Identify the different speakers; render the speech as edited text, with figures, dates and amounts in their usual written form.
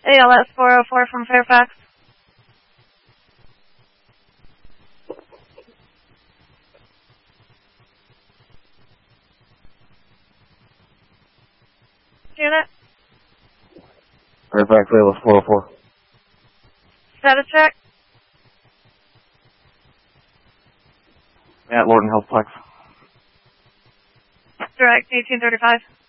Speaker 1: ALS 404 from Fairfax. Unit.
Speaker 2: Fairfax ALS 404.
Speaker 1: Status check.
Speaker 2: Matt Lorden, Health Plex.
Speaker 1: Direct 1835.